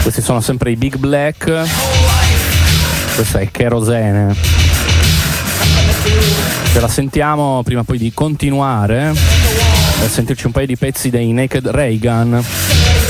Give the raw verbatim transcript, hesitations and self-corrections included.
Questi sono sempre i Big Black. Questa è Kerosene. Ce la sentiamo prima poi di continuare, per sentirci un paio di pezzi dei Naked Raygun.